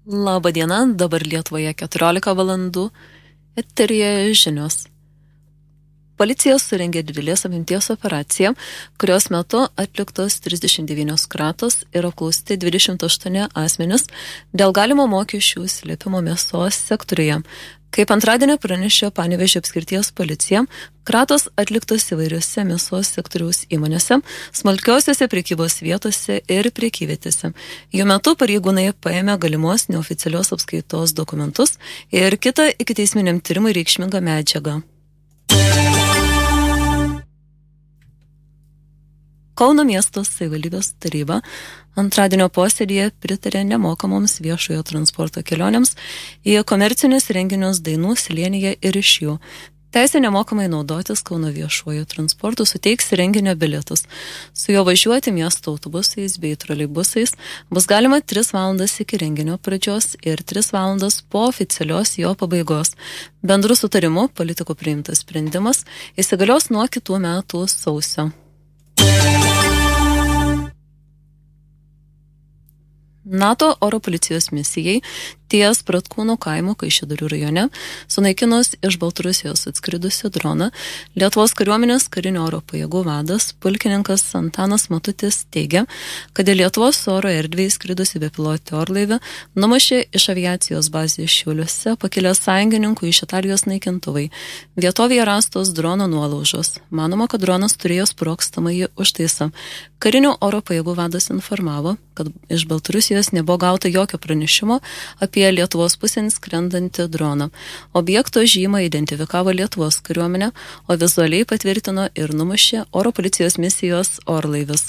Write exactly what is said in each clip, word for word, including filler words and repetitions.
Labą dieną, dabar Lietuvoje keturiolika valandų, eteryje žinios. Policija surengė didelės apimties operaciją, kurios metu atliktos trisdešimt devynios kratos ir apklausti dvidešimt aštuoni asmenys dėl galimo mokesčių slėpimo mėsos sektoriuje. Kaip antradienį pranešė Panevėžio apskrities policija, kratos atliktos įvairiose mėsos sektoriaus įmonėse, smulkiausiose prekybos vietose ir prekyvietėse. Jų metu pareigūnai paėmė galimos neoficialios apskaitos dokumentus ir kitą ikiteisminiam tyrimui reikšmingą medžiagą. Kauno miesto savivaldybės taryba antradienio posėdėje pritarė nemokamoms viešojo transporto kelionėms į komercinius renginius Dainų slėnyje ir iš jų. Teisė nemokamai naudotis Kauno viešuoju transportu suteiks renginio bilietus. Su juo važiuoti miesto autobusais bei troleibusais bus galima tris valandas iki renginio pradžios ir tris valandas po oficialios jo pabaigos. Bendru sutarimu politikų priimtas sprendimas įsigalios nuo kitų metų sausio. NATO oro policijos misijai ties Pratkūnų kaimo Kaišiadorių rajone sunaikinus iš Baltarusijos atskridusį droną, Lietuvos kariuomenės karinio oro pajėgų vadas pulkininkas Antanas Matutis teigia, kad į Lietuvos oro erdvę įskridusi bepilotį orlaivį numušė iš aviacijos bazės Šiauliuose pakilę sąjungininkų iš Italijos naikintuvai. Vietovėje rastos drono nuolaužos. Manoma, kad dronas turėjo sprogstamąjį užtaisą. Karinio oro pajėgų vadas informavo, kad iš Baltarusijos nebuvo gauta jokio pranešimo apie Lietuvos pusėn skrendantį droną. Objekto žymą identifikavo Lietuvos kariuomenė, o vizualiai patvirtino ir numušė oro policijos misijos orlaivis.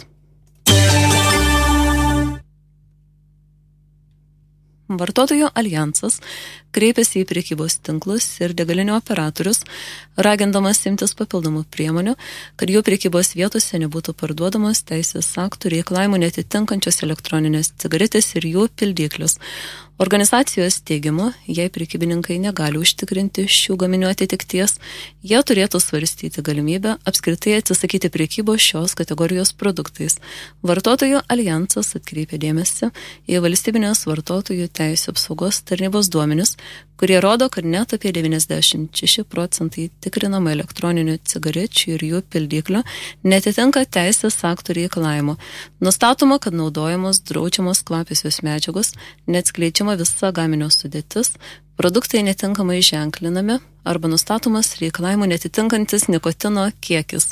Vartotojų alijansas kreipėsi į prekybos tinklus ir degalinių operatorius, ragindamas imtis papildomų priemonių, kad jų prekybos vietose nebūtų parduodamos teisės aktų reikalavimų netitinkančios elektroninės cigaretės ir jų pildyklius. Organizacijos teigimu, jei prekybininkai negali užtikrinti šių gaminių atitikties, jie turėtų svarstyti galimybę apskritai atsisakyti prekybos šios kategorijos produktais. Vartotojų alijansas atkreipė dėmesį į valstybinės vartotojų teisių apsaugos tarnybos duomenis, kurie rodo, kad net apie devyniasdešimt šeši procentai tikrinamų elektroninių cigarečių ir jų pildyklių netitinka teisės aktų reikalavimų. Nustatoma, kad naudojamos draudžiamos kvapiosios medžiagos, neatskleidžiama visa gaminio sudėtis, produktai netinkamai ženklinami arba nustatomas reikalavimų netitinkantis nikotino kiekis.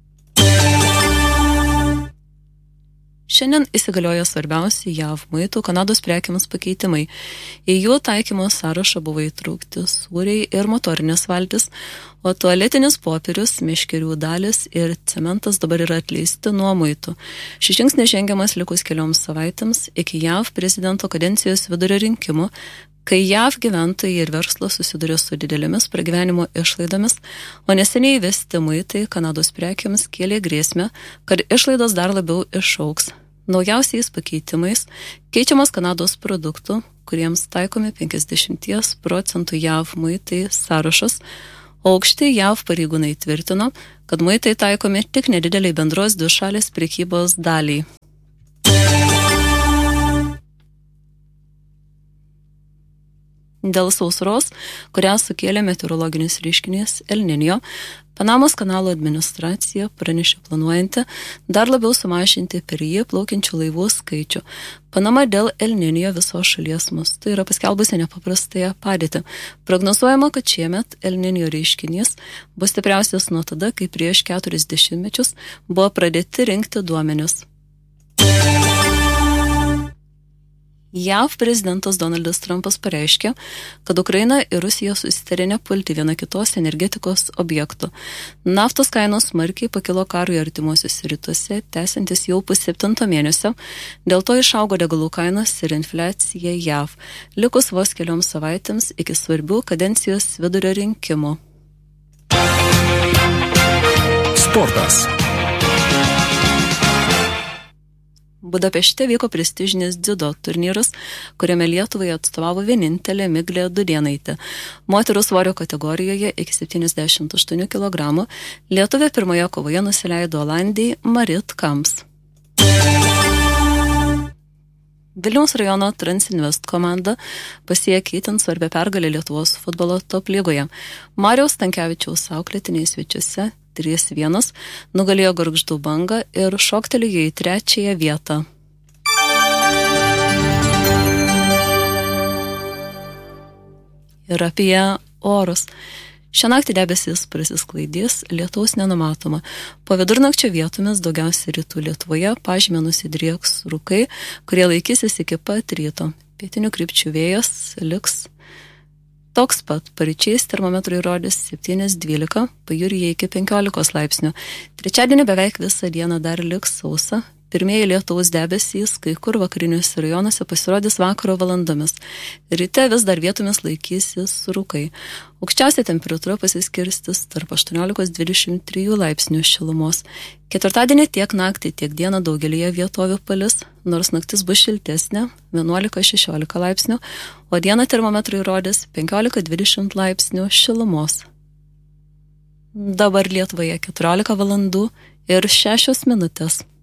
Šiandien įsigalioja svarbiausi J A V muitų Kanados prekiams pakeitimai. Į jų taikymo sąrašą buvo įtraukti sūriai ir motorinės valtis, o tualetinis popierius, meškerių dalis ir cementas dabar yra atleisti nuo muitų. Šis žingsnis žengiamas likus kelioms savaitėms iki J A V prezidento kadencijos vidurio rinkimų, kai J A V gyventojai ir verslas susiduria su didelėmis pragyvenimo išlaidomis, o neseniai įvesti muitai Kanados prekiams kėlė grėsmę, kad išlaidos dar labiau išaugs. Naujausiais pakeitimais keičiamas Kanados produktų, kuriems taikomi penkiasdešimt procentų J A V muitai sąrašas, o aukšti J A V pareigūnai tvirtino, kad muitai taikomi tik nedideliai bendros dvišalės prekybos daliai. Dėl sausros, kurią sukėlė meteorologinis reiškinys El Niño, Panamos kanalo administracija pranešė planuojanti dar labiau sumažinti per jį plaukiančių laivų skaičių. Panama dėl El Niño visos šalies mastu yra paskelbusi nepaprastąją padėtį. Prognozuojama, kad šiemet El Niño reiškinys bus stipriausias nuo tada, kai prieš keturis dešimtmečius buvo pradėti rinkti duomenis. J A V prezidentas Donaldas Trumpas pareiškė, kad Ukraina ir Rusija susitarė nepulti viena kitos energetikos objektų. Naftos kainos smarkiai pakilo karui artimuosiuose rytuose, tęsiantis jau pusseptinto mėnesio, dėl to išaugo degalų kainos ir infliacija J A V, likus vos kelioms savaitėms iki svarbių kadencijos vidurio rinkimų. Sportas. Budapešte vyko prestižinis dziudo turnyras, kuriame Lietuvai atstovavo vienintelė Miglė Dudėnaitė. Moterų svorio kategorijoje iki septyniasdešimt aštuonių kilogramų Lietuvė pirmoje kovoje nusileido Olandijai Marit Kams. Vilniaus rajono Transinvest komanda pasiekė itin svarbią pergalę Lietuvos futbolo top lygoje. Mariaus Stankevičiaus auklėtiniai svečiuose trys vienas nugalėjo Gargždų Bangą ir šoktelėjo į trečiąją vietą. Ir apie orus. Šią naktį debesis prasisklaidys, lietaus nenumatoma. Po vidurnakčio vietomis daugiausiai rytų Lietuvoje pažeme nusidrieks rūkai, kurie laikysis iki pat ryto. Pietinių krypčių vėjas liks toks pat. Paryčiais termometrai rodys septyni dvylika, pajūryje iki penkiolikos laipsnių. Trečiadienį beveik visą dieną dar liks sausa. Pirmieji lietaus debesys, kai kur vakariniuose rajonuose pasirodys vakaro valandomis. Ryte vis dar vietomis laikysis rūkai. Aukščiausia temperatūra pasiskirstis tarp aštuoniolikos dvidešimt trijų laipsnių šilumos. Ketvirtadienį tiek naktį, tiek dieną daugelyje vietovių palis, nors naktis bus šiltesnė, vienuolika šešiolika laipsnių, o dieną termometrai rodys penkiolika dvidešimt laipsnių šilumos. Dabar Lietuvoje keturiolika valandų ir šešios minutės.